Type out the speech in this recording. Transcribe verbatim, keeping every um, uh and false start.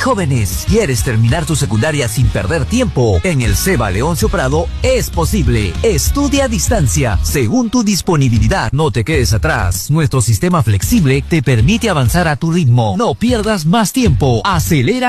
jóvenes. ¿Quieres terminar tu secundaria sin perder tiempo? En el CEBA Leoncio Prado es posible. Estudia a distancia, según tu disponibilidad. No te quedes atrás. Nuestro sistema flexible te permite avanzar a tu ritmo. No pierdas más tiempo. Acelera